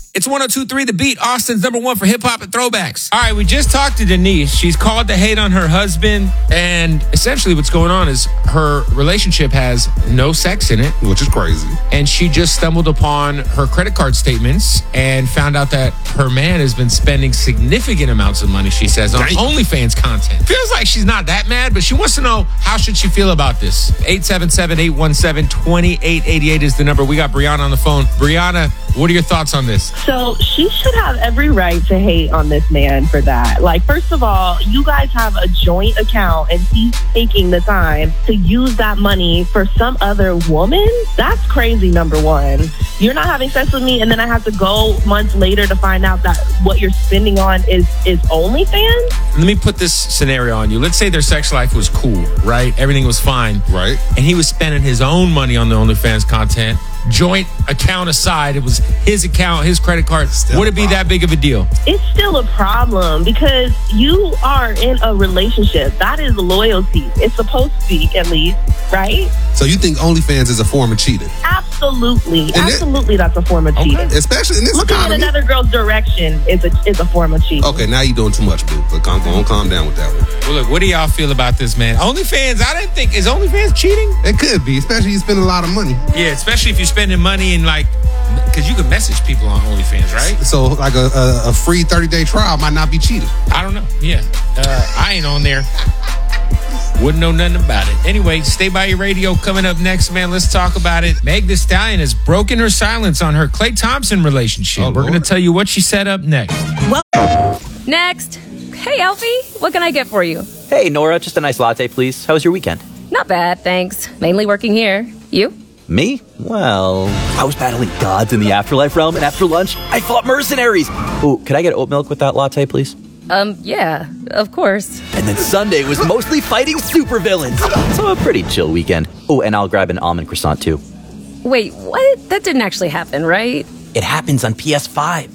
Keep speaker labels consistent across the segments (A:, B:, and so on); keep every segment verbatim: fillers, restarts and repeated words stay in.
A: It's one oh two point three The Beat, Austin's number one for hip-hop and throwbacks. All right, we just talked to Denise. She's called to hate on her husband, and essentially what's going on is her relationship has no sex in it.
B: Which is crazy.
A: And she just stumbled upon her credit card statements and found out that her man has been spending significant amounts of money, she says, on OnlyFans content. Feels like she's not that mad, but she wants to know, how should she feel about this? eight seven seven, eight one seven, two eight eight eight is the number. We got Brianna on the phone. Brianna, what are your thoughts on this?
C: So she should have every right to hate on this man for that. Like, first of all, you guys have a joint account and he's taking the time to use that money for some other woman. That's crazy, number one. You're not having sex with me and then I have to go months later to find out that what you're spending on is, is OnlyFans?
A: Let me put this scenario on you. Let's say their sex life was cool, right? Everything was fine.
B: Right.
A: And he was spending his own money on the OnlyFans content. Joint account aside, it was his account, his credit card. Still Would it be that big of a deal?
C: It's still a problem because you are in a relationship. That is loyalty. It's supposed to be, at least, right?
B: So you think OnlyFans is a form of cheating?
C: Absolutely.
B: And
C: Absolutely, it, that's a form of cheating.
B: Okay. Especially in this
C: Looking
B: economy.
C: in another girl's direction is a, is a form of cheating.
B: Okay, now you're doing too much, boo. But calm, calm, calm down with that one.
A: Well, look, what do y'all feel about this, man? OnlyFans, I didn't think, is OnlyFans cheating?
B: It could be, especially you spend a lot of money.
A: Yeah, especially if you're spending money in like, because you can message people on OnlyFans, right?
B: So like a, a, a free thirty-day trial might not be cheating.
A: I don't know. Yeah. Uh, I ain't on there. Wouldn't know nothing about it. Anyway, stay by your radio. Coming up next, man, let's talk about it. Meg Thee Stallion has broken her silence on her Klay Thompson relationship.
B: Oh,
A: We're going to
B: Lord.
A: tell you what she set up next.
D: Well, next. Hey, Alfie. What can I get for you?
E: Hey, Nora, just a nice latte, please. How was your weekend?
D: Not bad, thanks. Mainly working here. You?
E: Me? Well, I was battling gods in the afterlife realm, and after lunch, I fought mercenaries. Oh, could I get oat milk with that latte, please?
D: Um, yeah, of course.
E: And then Sunday was mostly fighting supervillains. So a pretty chill weekend. Oh, and I'll grab an almond croissant, too.
D: Wait, what? That didn't actually happen, right?
E: It happens on P S five.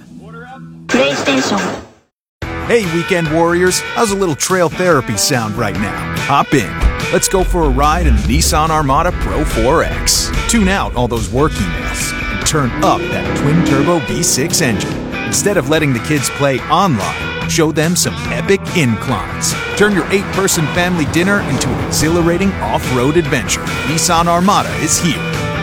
F: PlayStation.
G: Hey, weekend warriors, how's a little trail therapy sound right now? Hop in. Let's go for a ride in the Nissan Armada Pro four X. Tune out all those work emails and turn up that twin-turbo V six engine. Instead of letting the kids play online, show them some epic inclines. Turn your eight-person family dinner into an exhilarating off-road adventure. Nissan Armada is here.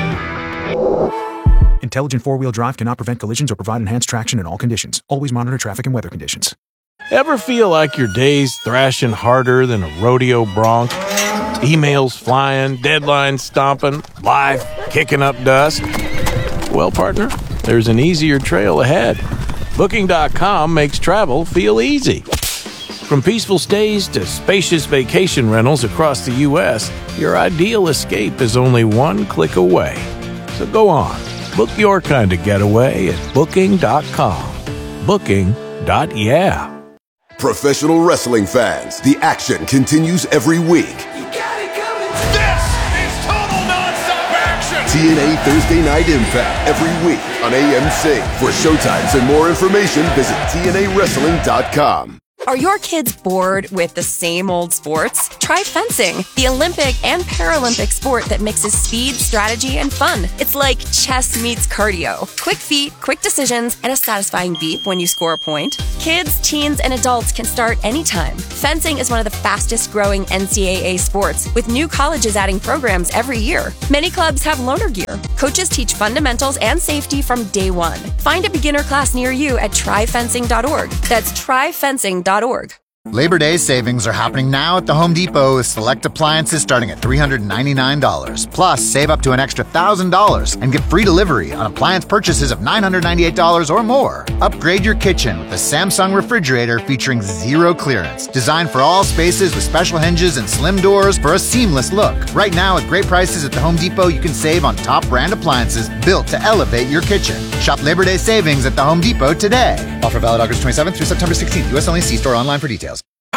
G: Intelligent four-wheel drive cannot prevent collisions or provide enhanced traction in all conditions. Always monitor traffic and weather conditions.
H: Ever feel like your day's thrashing harder than a rodeo bronc? Emails flying, deadlines stomping, life kicking up dust? Well, partner, there's an easier trail ahead. Booking dot com makes travel feel easy. From peaceful stays to spacious vacation rentals across the U S, your ideal escape is only one click away. So go on, book your kind of getaway at Booking dot com. Booking. Yeah.
I: Professional wrestling fans, the action continues every week.
J: You got it coming. This is total nonstop action.
I: T N A Thursday Night Impact every week on A M C. For showtimes and more information, visit T N A wrestling dot com.
K: Are your kids bored with the same old sports? Try fencing, the Olympic and Paralympic sport that mixes speed, strategy, and fun. It's like chess meets cardio. Quick feet, quick decisions, and a satisfying beep when you score a point. Kids, teens, and adults can start anytime. Fencing is one of the fastest growing N C double A sports, with new colleges adding programs every year. Many clubs have loaner gear. Coaches teach fundamentals and safety from day one. Find a beginner class near you at try fencing dot org. That's try fencing dot org.
L: Labor Day savings are happening now at the Home Depot with select appliances starting at three hundred ninety-nine dollars. Plus, save up to an extra one thousand dollars and get free delivery on appliance purchases of nine hundred ninety-eight dollars or more. Upgrade your kitchen with a Samsung refrigerator featuring zero clearance. Designed for all spaces with special hinges and slim doors for a seamless look. Right now, at great prices at the Home Depot, you can save on top brand appliances built to elevate your kitchen. Shop Labor Day savings at the Home Depot today. Offer valid August twenty-seventh through September sixteenth. U S only. See store online for details.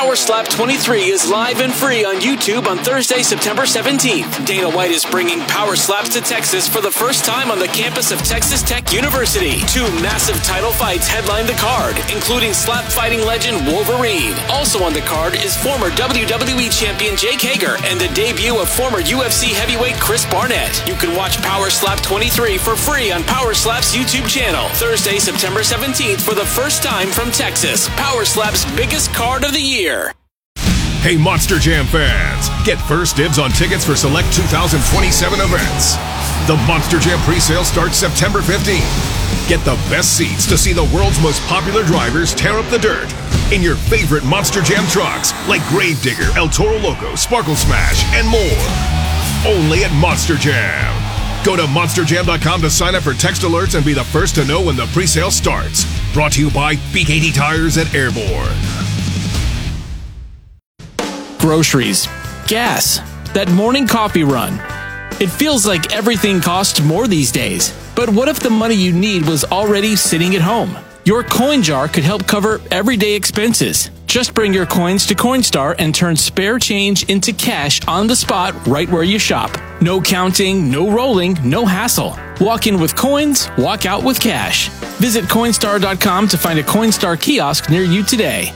M: Power Slap twenty-three is live and free on YouTube on Thursday, September seventeenth. Dana White is bringing Power Slaps to Texas for the first time on the campus of Texas Tech University. Two massive title fights headline the card, including slap fighting legend Wolverine. Also on the card is former W W E champion Jake Hager and the debut of former U F C heavyweight Chris Barnett. You can watch Power Slap twenty-three for free on Power Slap's YouTube channel. Thursday, September seventeenth for the first time from Texas. Power Slap's biggest card of the year.
N: Hey, Monster Jam fans, get first dibs on tickets for select two thousand twenty-seven events. The Monster Jam presale starts September fifteenth. Get the best seats to see the world's most popular drivers tear up the dirt in your favorite Monster Jam trucks like Gravedigger, El Toro Loco, Sparkle Smash, and more. Only at Monster Jam. Go to monster jam dot com to sign up for text alerts and be the first to know when the presale starts. Brought to you by B K T Tires and Airborne.
O: Groceries, gas, that morning coffee run. It feels like everything costs more these days. But what if the money you need was already sitting at home? Your coin jar could help cover everyday expenses. Just bring your coins to Coinstar and turn spare change into cash on the spot right where you shop. No counting, no rolling, no hassle. Walk in with coins, walk out with cash. Visit Coinstar dot com to find a Coinstar kiosk near you today.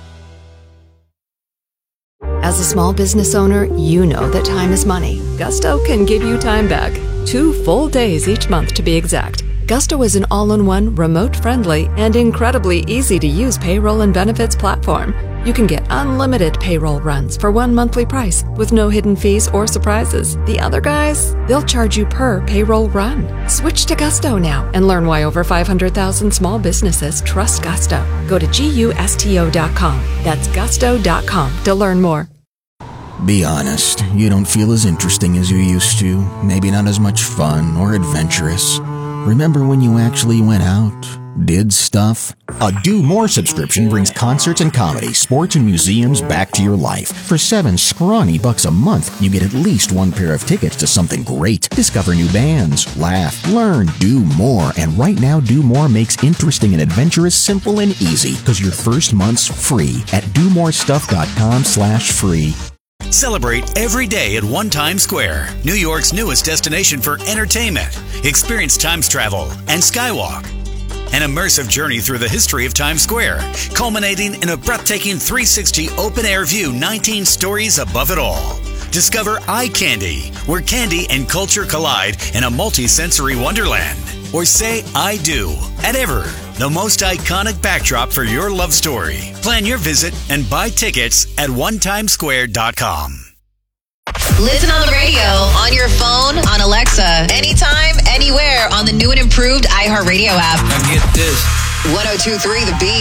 P: As a small business owner, you know that time is money. Gusto can give you time back. Two full days each month to be exact. Gusto is an all-in-one, remote-friendly, and incredibly easy-to-use payroll and benefits platform. You can get unlimited payroll runs for one monthly price with no hidden fees or surprises. The other guys, they'll charge you per payroll run. Switch to Gusto now and learn why over five hundred thousand small businesses trust Gusto. Go to gusto dot com. That's gusto dot com to learn more.
Q: Be honest, you don't feel as interesting as you used to. Maybe not as much fun or adventurous. Remember when you actually went out, did stuff? A Do More subscription brings concerts and comedy, sports and museums back to your life. For seven scrawny bucks a month, you get at least one pair of tickets to something great. Discover new bands, laugh, learn, do more. And right now, Do More makes interesting and adventurous simple and easy because your first month's free at do more stuff dot com slash free.
R: Celebrate every day at One Times Square, New York's newest destination for entertainment. Experience Times Travel and Skywalk, an immersive journey through the history of Times Square, culminating in a breathtaking three sixty open-air view nineteen stories above it all. Discover Eye Candy, where candy and culture collide in a multi-sensory wonderland. Or say I do at Ever, the most iconic backdrop for your love story. Plan your visit and buy tickets at one times square dot com.
S: Listen on the radio, on your phone, on Alexa, anytime, anywhere on the new and improved iHeartRadio app.
T: Now get this.
S: one oh two point three The Beat.